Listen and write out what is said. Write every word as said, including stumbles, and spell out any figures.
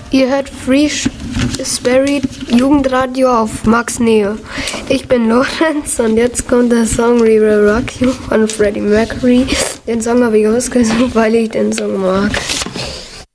Ihr hört Free Spirit Jugendradio auf Max Neo. Ich bin Lorenz und jetzt kommt der Song We Will Rock You von Freddie Mercury. Den Song habe ich ausgesucht, weil ich den Song mag.